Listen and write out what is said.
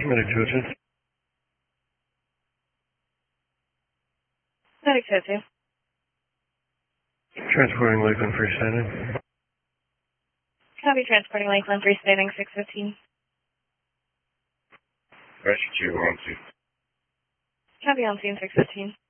Medic 202. Medic 202. Transporting Lakeland freestanding. Copy, transporting Lakeland freestanding 615. Pressure 212. Copy on scene 615.